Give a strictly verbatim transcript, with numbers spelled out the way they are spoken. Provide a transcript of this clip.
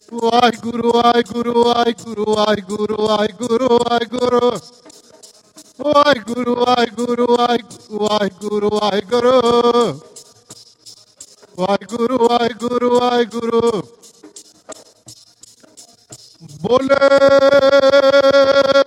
ਵਾਹਿਗੁਰੂ ਵਾਹਿਗੁਰੂ ਵਾਹਿਗੁਰੂ ਵਾਹਿਗੁਰੂ ਵਾਹਿਗੁਰੂ ਵਾਹਿਗੁਰੂ ਵਾਹਿਗੁਰੂ ਵਾਹਿਗੁਰੂ ਵਾਹਿਗੁਰੂ ਵਾਹਿਗੁਰੂ ਵਾਹਿਗੁਰੂ ਵਾਹਿਗੁਰੂ ਵਾਹਿਗੁਰੂ ਬੋਲੇ